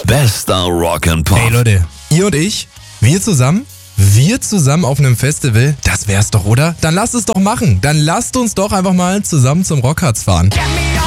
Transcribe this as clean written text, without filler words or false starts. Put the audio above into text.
Bester Rock and Pop. Hey Leute, ihr und ich, wir zusammen auf einem Festival, das wär's doch, oder? Dann lasst es doch machen. Dann lasst uns doch einfach mal zusammen zum Rockharz fahren.